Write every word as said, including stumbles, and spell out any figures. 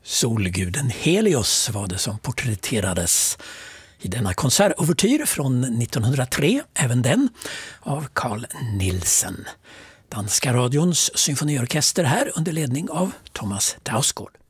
Solguden Helios var det som porträtterades i denna konsertouvertyr från nittonhundratre, även den av Carl Nielsen. Danska radions symfoniorkester här under ledning av Thomas Dausgaard.